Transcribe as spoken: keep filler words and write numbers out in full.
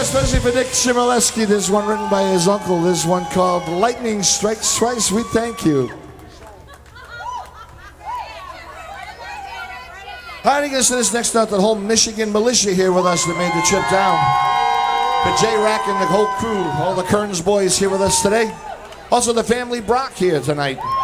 especially for Dick Chmielewski. This one written by his uncle. This one called Lightning Strikes Twice. We thank you. Hiding us to this next note, the whole Michigan militia here with us that made the trip down. The J-Rack and the whole crew, all the Kearns boys here with us today. Also the family Brock here tonight.